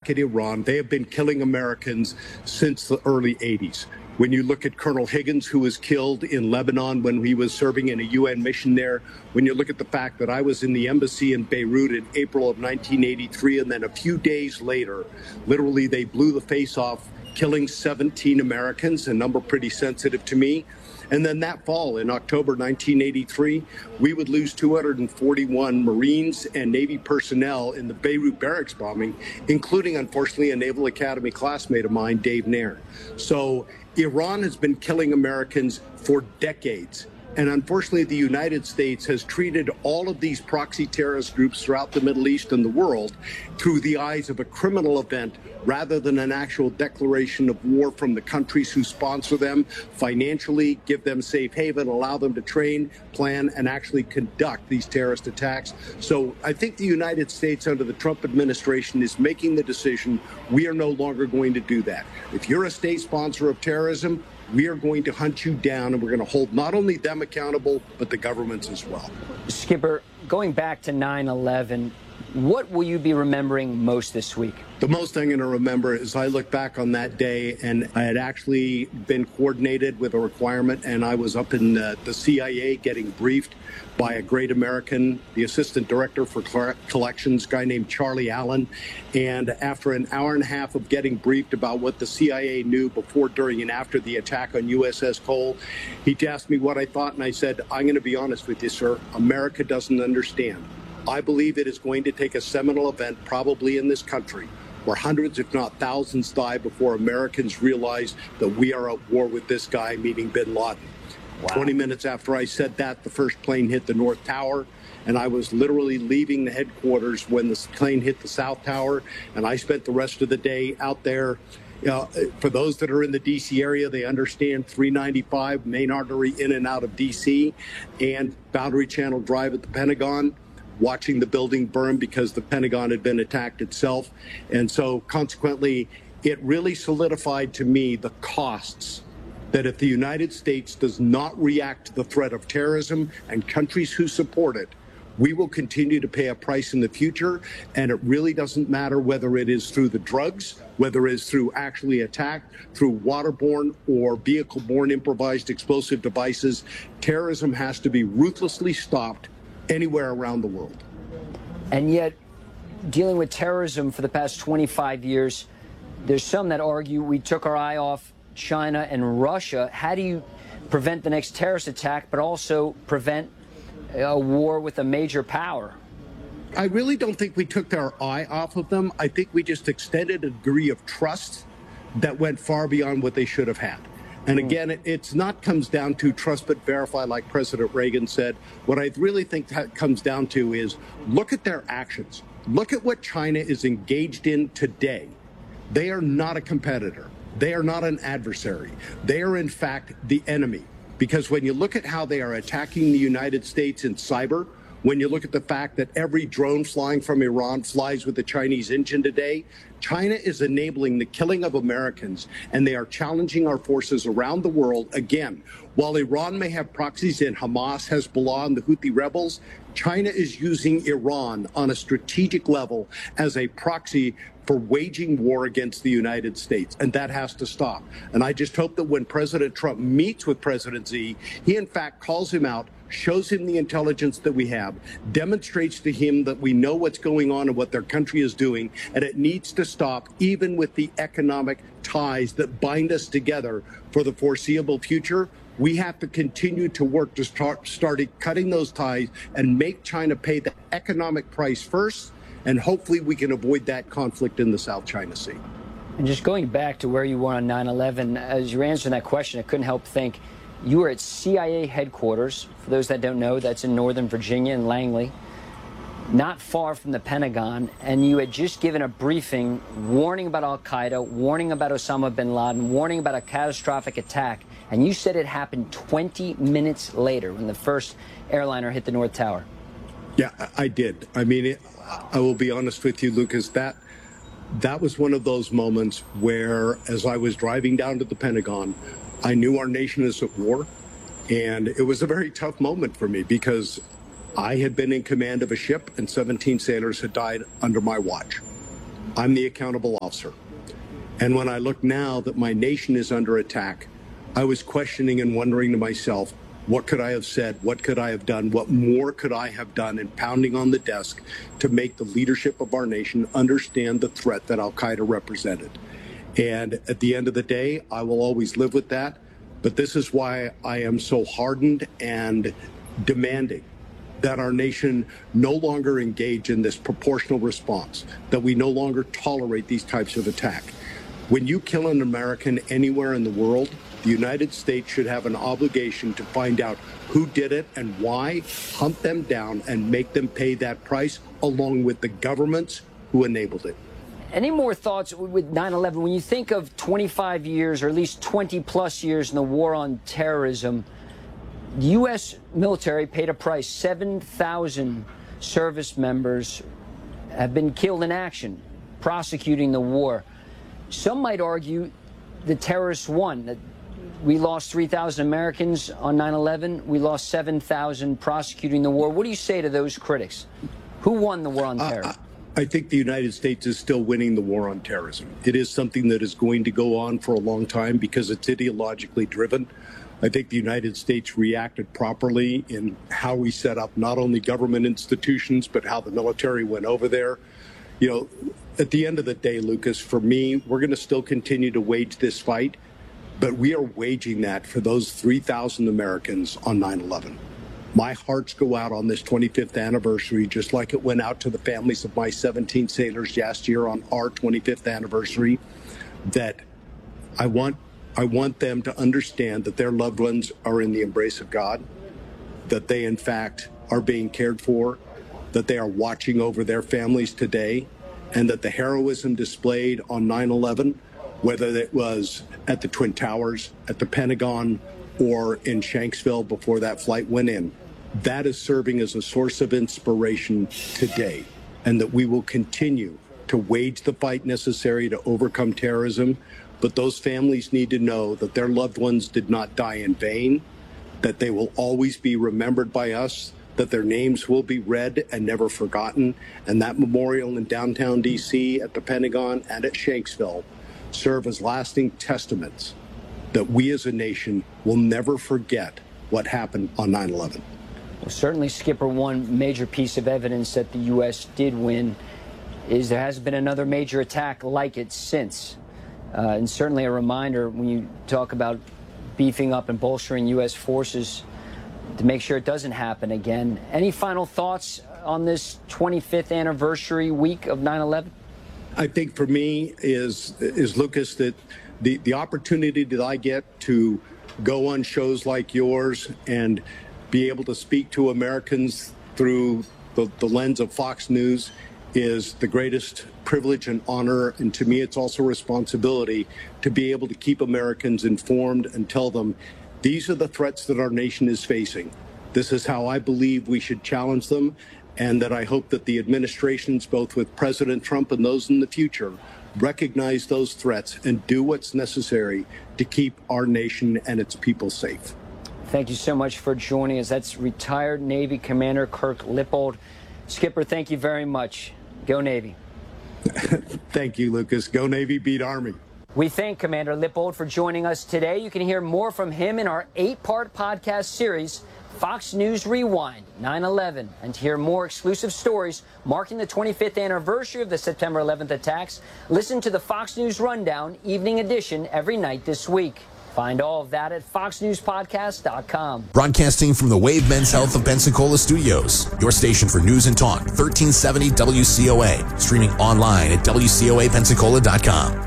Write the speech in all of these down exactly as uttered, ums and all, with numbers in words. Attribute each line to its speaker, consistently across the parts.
Speaker 1: attack at Iran, they have been killing Americans since the early eighties. When you look at Colonel Higgins, who was killed in Lebanon when he was serving in a U N mission there, when you look at the fact that I was in the embassy in Beirut in April of nineteen eighty-three, and then a few days later, literally they blew the face off, killing seventeen Americans, a number pretty sensitive to me. And then that fall, in October nineteen eighty-three, we would lose two hundred forty-one Marines and Navy personnel in the Beirut barracks bombing, including, unfortunately, a Naval Academy classmate of mine, Dave Nairn. So Iran has been killing Americans for decades. And unfortunately, the United States has treated all of these proxy terrorist groups throughout the Middle East and the world through the eyes of a criminal event rather than an actual declaration of war from the countries who sponsor them, financially give them safe haven, allow them to train, plan, and actually conduct these terrorist attacks. So I think the United States under the Trump administration is making the decision we are no longer going to do that. If you're a state sponsor of terrorism, we are going to hunt you down, and we're going to hold not only them accountable, but the governments as well. Skipper, going back to nine eleven, what will you be remembering most this week? The most I'm going to remember is I look back on that day, and I had actually been coordinated with a requirement, and I was up in uh, the C I A getting briefed by a great American, the assistant director for collections, a guy named Charlie Allen. And after an hour and a half of getting briefed about what the C I A knew before, during, and after the attack on U S S Cole, he asked me what I thought, and I said, I'm going to be honest with you, sir. America doesn't understand. I believe it is going to take a seminal event, probably in this country, where hundreds, if not thousands, die before Americans realize that we are at war with this guy, meaning bin Laden. Wow. twenty minutes after I said that, the first plane hit the North Tower, and I was literally leaving the headquarters when the plane hit the South Tower, and I spent the rest of the day out there. Uh, for those that are in the D C area, they understand three ninety-five, main artery in and out of D C, and Boundary Channel Drive at the Pentagon, watching the building burn because the Pentagon had been attacked itself. And so consequently, it really solidified to me the costs that if the United States does not react to the threat of terrorism and countries who support it, we will continue to pay a price in the future. And it really doesn't matter whether it is through the drugs, whether it is through actually attack, through waterborne or vehicle-borne improvised explosive devices. Terrorism has to be ruthlessly stopped anywhere around the world. And yet, dealing with terrorism for the past twenty-five years, there's some that argue we took our eye off China and Russia. How do you prevent the next terrorist attack, but also prevent a war with a major power? I really don't think we took our eye off of them. I think we just extended a degree of trust that went far beyond what they should have had. And again, it, it's not comes down to trust but verify, like President Reagan said. What I really think that comes down to is look at their actions. Look at what China is engaged in today. They are not a competitor. They are not an adversary. They are, in fact, the enemy. Because when you look at how they are attacking the United States in cyber, when you look at the fact that every drone flying from Iran flies with a Chinese engine today, China is enabling the killing of Americans, and they are challenging our forces around the world. Again, while Iran may have proxies in Hamas, Hezbollah, and the Houthi rebels, China is using Iran on a strategic level as a proxy for waging war against the United States, and that has to stop. And I just hope that when President Trump meets with President Xi, he in fact calls him out, shows him the intelligence that we have, demonstrates to him that we know what's going on and what their country is doing, and it needs to stop, even with the economic ties that bind us together for the foreseeable future. We have to continue to work to start starting cutting those ties and make China pay the economic price first, and hopefully we can avoid that conflict in the South China Sea. And just going back to where you were on nine eleven, as you were answering that question, I couldn't help think, you were at C I A headquarters. For those that don't know, that's in Northern Virginia in Langley, not far from the Pentagon, and you had just given a briefing warning about al-Qaeda, warning about Osama bin Laden, warning about a catastrophic attack, and you said it happened twenty minutes later when the first airliner hit the North Tower. Yeah, I did. I mean, it, I will be honest with you, Lucas, that that was one of those moments where, as I was driving down to the Pentagon, I knew our nation is at war, and it was a very tough moment for me because I had been in command of a ship and seventeen sailors had died under my watch. I'm the accountable officer. And when I look now that my nation is under attack, I was questioning and wondering to myself, what could I have said? What could I have done? What more could I have done? And pounding on the desk to make the leadership of our nation understand the threat that al-Qaeda represented. And at the end of the day, I will always live with that. But this is why I am so hardened and demanding that our nation no longer engage in this proportional response, that we no longer tolerate these types of attack. When you kill an American anywhere in the world, the United States should have an obligation to find out who did it and why, hunt them down, and make them pay that price, along with the governments who enabled it.
Speaker 2: Any more thoughts with nine eleven? When you think of twenty-five years, or at least twenty plus years in the war on terrorism, the U S military paid a price. seven thousand service members have been killed in action, prosecuting the war. Some might argue the terrorists won. That we lost three thousand Americans on nine eleven. We lost seven thousand prosecuting the war. What do you say to those critics? Who won the war on terror? Uh,
Speaker 1: I think the United States is still winning the war on terrorism. It is something that is going to go on for a long time because it's ideologically driven. I think the United States reacted properly in how we set up not only government institutions, but how the military went over there. You know, at the end of the day, Lucas, for me, we're going to still continue to wage this fight, but we are waging that for those three thousand Americans on nine eleven. My hearts go out on this twenty-fifth anniversary, just like it went out to the families of my seventeen sailors last year on our twenty-fifth anniversary, that I want I want them to understand that their loved ones are in the embrace of God, that they, in fact, are being cared for, that they are watching over their families today, and that the heroism displayed on nine eleven, whether it was at the Twin Towers, at the Pentagon, or in Shanksville before that flight went in, that is serving as a source of inspiration today, and that we will continue to wage the fight necessary to overcome terrorism. But those families need to know that their loved ones did not die in vain, that they will always be remembered by us, that their names will be read and never forgotten. And that memorial in downtown D C, at the Pentagon, and at Shanksville serve as lasting testaments that we as a nation will never forget what happened on nine eleven.
Speaker 2: Well, certainly, Skipper, one major piece of evidence that the U S did win is there hasn't been another major attack like it since. Uh, and certainly a reminder when you talk about beefing up and bolstering U S forces to make sure it doesn't happen again. Any final thoughts on this twenty-fifth anniversary week of nine eleven?
Speaker 1: I think for me is, is Lucas, that the, the opportunity that I get to go on shows like yours and be able to speak to Americans through the, the lens of Fox News is the greatest privilege and honor. And to me, it's also a responsibility to be able to keep Americans informed and tell them these are the threats that our nation is facing. This is how I believe we should challenge them, and that I hope that the administrations, both with President Trump and those in the future, recognize those threats and do what's necessary to keep our nation and its people safe.
Speaker 2: Thank you so much for joining us. That's retired Navy Commander Kirk Lippold. Skipper, thank you very much. Go Navy.
Speaker 1: Thank you, Lucas. Go Navy, beat Army.
Speaker 2: We thank Commander Lippold for joining us today. You can hear more from him in our eight-part podcast series, Fox News Rewind nine eleven. And to hear more exclusive stories marking the twenty-fifth anniversary of the September eleventh attacks, listen to the Fox News Rundown Evening Edition every night this week. Find all of that at fox news podcast dot com.
Speaker 3: Broadcasting from the Wave Men's Health of Pensacola studios, your station for news and talk, thirteen seventy W C O A. Streaming online at W C O A Pensacola dot com.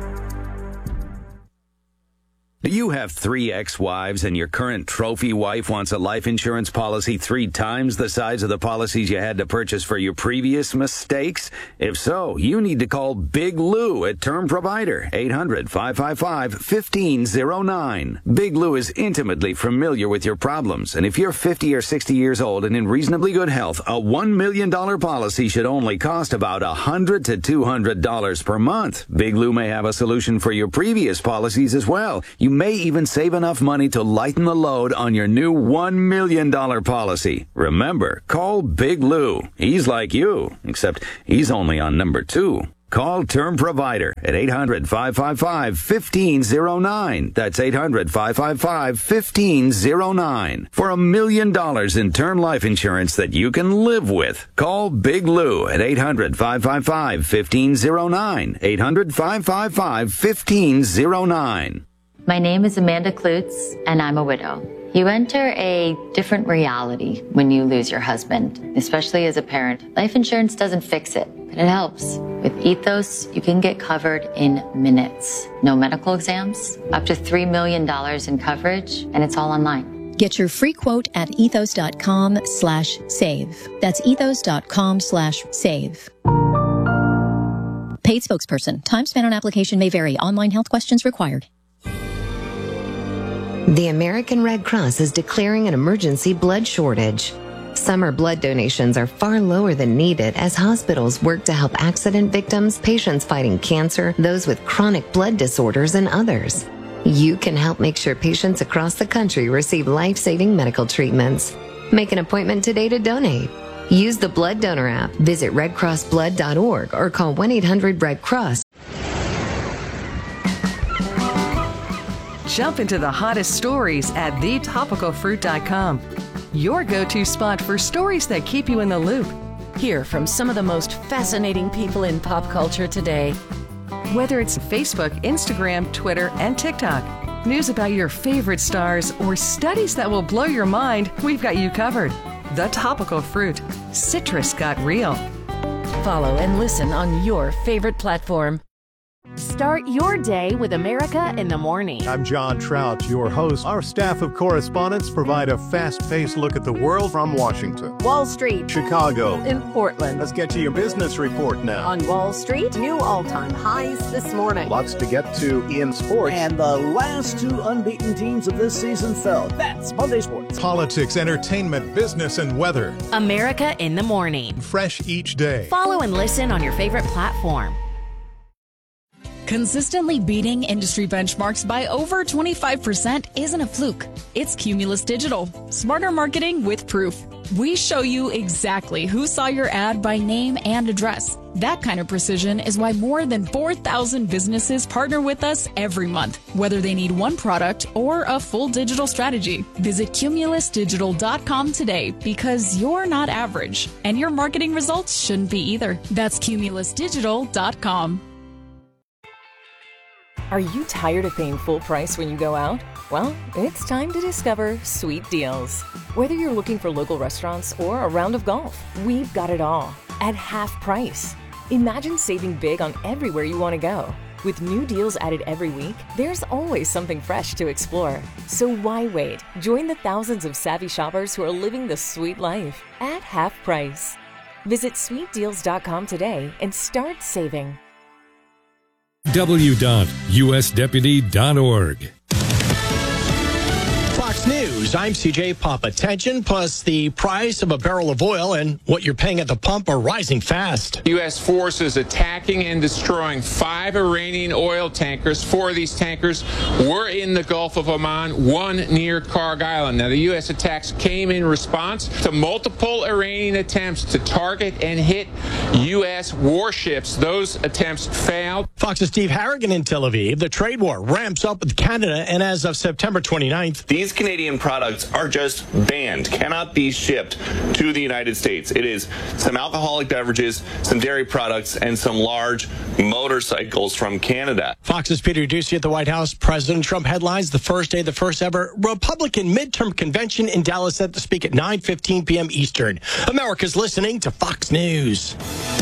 Speaker 4: Do you have three ex-wives and your current trophy wife wants a life insurance policy three times the size of the policies you had to purchase for your previous mistakes? If so, you need to call Big Lou at Term Provider, eight hundred, five five five, one five zero nine. Big Lou is intimately familiar with your problems, and if you're fifty or sixty years old and in reasonably good health, a one million dollars policy should only cost about one hundred to two hundred dollars per month. Big Lou may have a solution for your previous policies as well. You may even save enough money to lighten the load on your new one million dollars policy. Remember, call Big Lou. He's like you, except he's only on number two. Call Term Provider at eight hundred, five five five, one five zero nine. That's eight hundred, five five five, one five zero nine. For a million dollars in term life insurance that you can live with, call Big Lou at eight hundred, five five five, one five zero nine. eight hundred, five five five, one five zero nine.
Speaker 5: My name is Amanda Klutz, and I'm a widow. You enter a different reality when you lose your husband, especially as a parent. Life insurance doesn't fix it, but it helps. With Ethos, you can get covered in minutes. No medical exams, up to three million dollars in coverage, and it's all online.
Speaker 6: Get your free quote at ethos.com slash save. That's ethos.com slash save. Paid spokesperson. Time spent on application may vary. Online health questions required.
Speaker 7: The American Red Cross is declaring an emergency blood shortage. Summer blood donations are far lower than needed as hospitals work to help accident victims, patients fighting cancer, those with chronic blood disorders, and others. You can help make sure patients across the country receive life-saving medical treatments. Make an appointment today to donate. Use the Blood Donor app, visit red cross blood dot org, or call one eight hundred red cross.
Speaker 8: Jump into the hottest stories at the topical fruit dot com. Your go-to spot for stories that keep you in the loop.
Speaker 9: Hear from some of the most fascinating people in pop culture today.
Speaker 8: Whether it's Facebook, Instagram, Twitter, and TikTok, news about your favorite stars, or studies that will blow your mind, we've got you covered. The Topical Fruit. Citrus got real.
Speaker 9: Follow and listen on your favorite platform.
Speaker 10: Start your day with America in the Morning.
Speaker 11: I'm John Trout, your host. Our staff of correspondents provide a fast-paced look at the world from Washington,
Speaker 10: Wall Street,
Speaker 11: Chicago,
Speaker 10: and Portland.
Speaker 11: Let's get to your business report now.
Speaker 10: On Wall Street, new all-time highs this morning.
Speaker 11: Lots to get to in sports.
Speaker 12: And the last two unbeaten teams of this season fell. That's Monday Sports.
Speaker 11: Politics, entertainment, business, and weather.
Speaker 10: America in the Morning.
Speaker 11: Fresh each day.
Speaker 10: Follow and listen on your favorite platform.
Speaker 13: Consistently beating industry benchmarks by over twenty-five percent isn't a fluke. It's Cumulus Digital. Smarter marketing with proof. We show you exactly who saw your ad by name and address. That kind of precision is why more than four thousand businesses partner with us every month, whether they need one product or a full digital strategy. Visit cumulus digital dot com today because you're not average, and your marketing results shouldn't be either. That's cumulus digital dot com.
Speaker 14: Are you tired of paying full price when you go out? Well, it's time to discover Sweet Deals. Whether you're looking for local restaurants or a round of golf, we've got it all at half price. Imagine saving big on everywhere you want to go. With new deals added every week, there's always something fresh to explore. So why wait? Join the thousands of savvy shoppers who are living the sweet life at half price. Visit sweet deals dot com today and start saving.
Speaker 15: w dot u s deputy dot org.
Speaker 16: Fox News, I'm C J Papa. Tension plus the price of a barrel of oil and what you're paying at the pump are rising fast.
Speaker 17: U S forces attacking and destroying five Iranian oil tankers. Four of these tankers were in the Gulf of Oman, one near Karg Island. Now, the U S attacks came in response to multiple Iranian attempts to target and hit U S warships. Those attempts failed.
Speaker 16: Fox's Steve Harrigan in Tel Aviv. The trade war ramps up with Canada, and as of September twenty-ninth,
Speaker 18: these Canadian products are just banned, cannot be shipped to the United States. It is some alcoholic beverages, some dairy products, and some large motorcycles from Canada.
Speaker 16: Fox's Peter Doocy at the White House. President Trump headlines the first day, the first ever Republican midterm convention in Dallas, set to speak at nine fifteen p.m. Eastern. America's listening to Fox News.